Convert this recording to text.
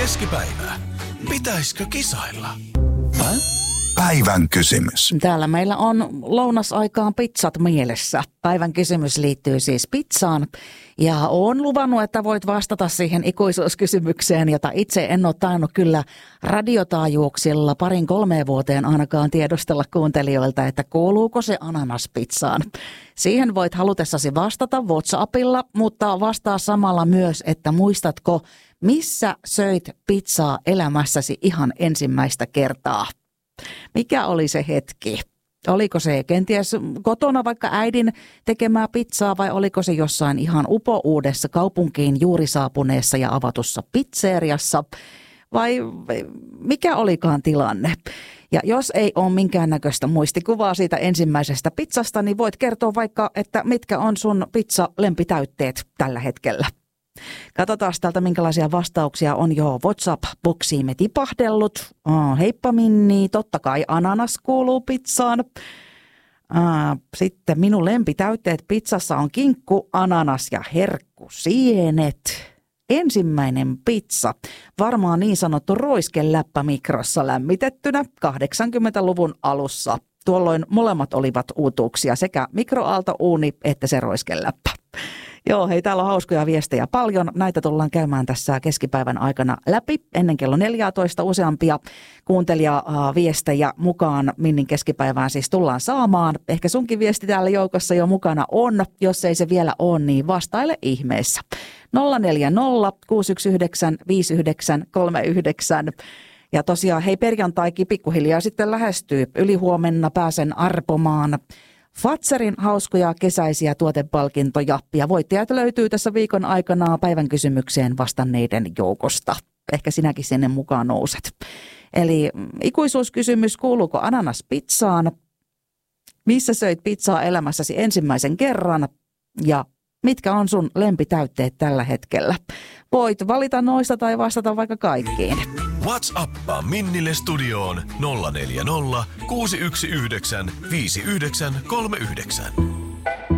keskipäivää. Pitäisikö kisailla? Päivän kysymys. Täällä meillä on lounasaikaan pizzat mielessä. Päivän kysymys liittyy siis pizzaan. Ja oon luvannut, että voit vastata siihen ikuisuuskysymykseen, jota itse en ole tainnut kyllä radiotaajuuksilla 2-3 vuoteen ainakaan tiedustella kuuntelijoilta, että kuuluuko se ananas pizzaan. Siihen voit halutessasi vastata WhatsAppilla, mutta vastaa samalla myös, että muistatko, missä söit pizzaa elämässäsi ihan ensimmäistä kertaa. Mikä oli se hetki? Oliko se kenties kotona vaikka äidin tekemää pizzaa vai oliko se jossain ihan upouudessa kaupunkiin juuri saapuneessa ja avatussa pizzeriassa? Vai mikä olikaan tilanne? Ja jos ei ole minkäännäköistä muistikuvaa siitä ensimmäisestä pizzasta, niin voit kertoa vaikka, että mitkä on sun pizza-lempitäytteet tällä hetkellä. Katsotaan täältä, minkälaisia vastauksia on jo WhatsApp-boksiimme tipahdellut. Heippa Minni, totta kai ananas kuuluu pizzaan. Sitten minun lempitäytteet pizzassa on kinkku, ananas ja herkkusienet. Ensimmäinen pizza, varmaan niin sanottu roiskeläppä mikrossa lämmitettynä 80-luvun alussa. Tuolloin molemmat olivat uutuuksia, sekä mikroaaltouuni että se roiskeläppä. Joo, hei, täällä on hauskoja viestejä paljon. Näitä tullaan käymään tässä keskipäivän aikana läpi. Ennen kello 14 useampia kuuntelijaviestejä mukaan Minnin keskipäivään siis tullaan saamaan. Ehkä sunkin viesti täällä joukossa jo mukana on. Jos ei se vielä ole, niin vastaile ihmeessä. 040 619 5939. Ja tosiaan, hei, perjantaikin pikkuhiljaa sitten lähestyy. Ylihuomenna pääsen arpomaan Fatserin hauskoja kesäisiä tuotepalkintoja, ja voittajat löytyy tässä viikon aikana päivän kysymykseen vastanneiden joukosta. Ehkä sinäkin sinne mukaan nouset. Eli ikuisuuskysymys, kuuluuko ananas pizzaan? Missä söit pizzaa elämässäsi ensimmäisen kerran? Ja mitkä on sun lempitäytteet tällä hetkellä? Voit valita noista tai vastata vaikka kaikkiin. WhatsAppaa Minnille studioon 040 619 5939.